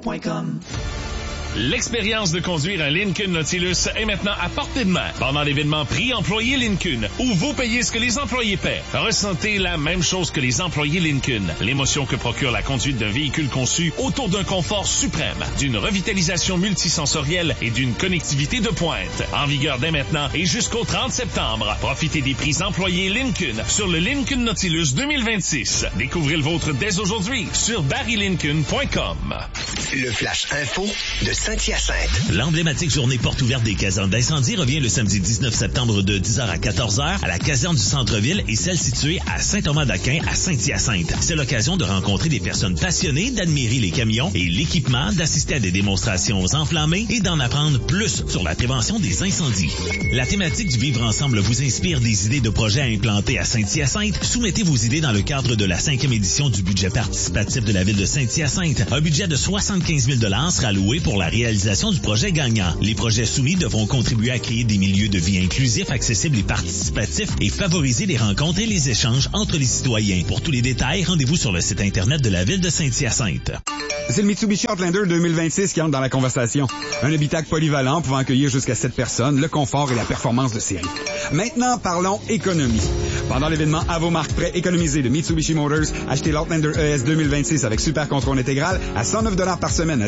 Lincoln.com. L'expérience de conduire un Lincoln Nautilus est maintenant à portée de main pendant l'événement Prix Employés Lincoln, où vous payez ce que les employés paient. Ressentez la même chose que les employés Lincoln. L'émotion que procure la conduite d'un véhicule conçu autour d'un confort suprême, d'une revitalisation multisensorielle et d'une connectivité de pointe. En vigueur dès maintenant et jusqu'au 30 septembre. Profitez des prix employés Lincoln sur le Lincoln Nautilus 2026. Découvrez le vôtre dès aujourd'hui sur barrylincoln.com. Le Flash Info de Saint-Hyacinthe. L'emblématique journée porte ouverte des casernes d'incendie revient le samedi 19 septembre de 10h à 14h à la caserne du centre-ville et celle située à Saint-Thomas-d'Aquin à Saint-Hyacinthe. C'est l'occasion de rencontrer des personnes passionnées, d'admirer les camions et l'équipement, d'assister à des démonstrations enflammées et d'en apprendre plus sur la prévention des incendies. La thématique du Vivre Ensemble vous inspire des idées de projets à implanter à Saint-Hyacinthe. Soumettez vos idées dans le cadre de la 5e édition du budget participatif de la ville de Saint-Hyacinthe. Un budget de 75 000 $ sera alloué pour la réalisation du projet gagnant. Les projets soumis devront contribuer à créer des milieux de vie inclusifs, accessibles et participatifs et favoriser les rencontres et les échanges entre les citoyens. Pour tous les détails, rendez-vous sur le site Internet de la ville de Saint-Hyacinthe. C'est le Mitsubishi Outlander 2026 qui entre dans la conversation. Un habitacle polyvalent pouvant accueillir jusqu'à 7 personnes, le confort et la performance de série. Maintenant, parlons économie. Pendant l'événement À vos marques prêts économisés de Mitsubishi Motors, achetez l'Outlander ES 2026 avec super contrôle intégral à $109 par semaine à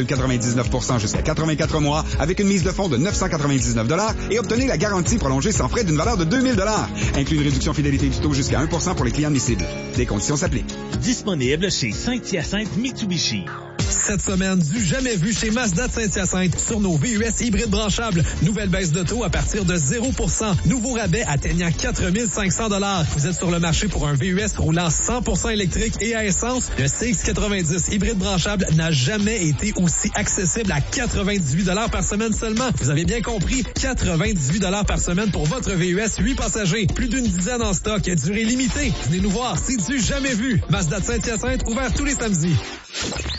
0,99% jusqu'à 84 mois avec une mise de fonds de $999 et obtenez la garantie prolongée sans frais d'une valeur de $2000. Inclut une réduction fidélité du taux jusqu'à 1% pour les clients admissibles. Des conditions s'appliquent. Disponible chez Saint-Hyacinthe Mitsubishi. Cette semaine, du jamais vu chez Mazda de Saint-Hyacinthe sur nos VUS hybrides branchables. Nouvelle baisse de taux à partir de 0%. Nouveau rabais atteignant 4 500 $. Vous êtes sur le marché pour un VUS roulant 100% électrique et à essence. Le CX90 hybride branchable n'a jamais été aussi accessible à 98 $ par semaine seulement. Vous avez bien compris, 98 $ par semaine pour votre VUS 8 passagers. Plus d'une dizaine en stock, durée limitée. Venez nous voir, c'est du jamais vu. Mazda de Saint-Hyacinthe, ouvert tous les samedis.